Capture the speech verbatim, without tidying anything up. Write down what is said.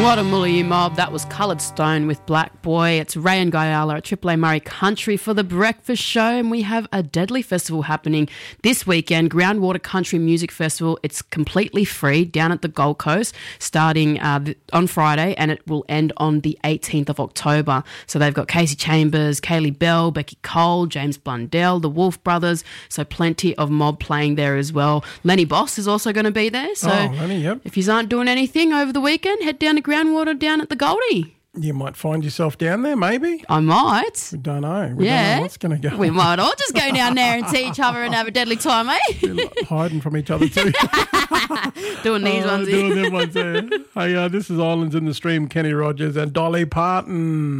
What a Mulliyu mob. That was Coloured Stone with Black Boy. It's Ray and Guyala at Triple A Murray Country for the breakfast show, and we have a deadly festival happening this weekend, Groundwater Country Music Festival. It's completely free down at the Gold Coast, starting uh, on Friday, and it will end on the eighteenth of October. So they've got Casey Chambers, Kaylee Bell, Becky Cole, James Blundell, the Wolf Brothers, so plenty of mob playing there as well. Lenny Boss is also going to be there, so oh, Lenny, yep. if you aren't doing anything over the weekend, head down to Groundwater down at the Goldie. You might find yourself down there, maybe. I might. We don't know. We yeah. don't know what's going to go. We might all just go down there and see each other and have a deadly time, eh? Like hiding from each other too. Doing these oh, ones. Doing them ones there. Hey, uh, this is Islands in the Stream, Kenny Rogers and Dolly Parton.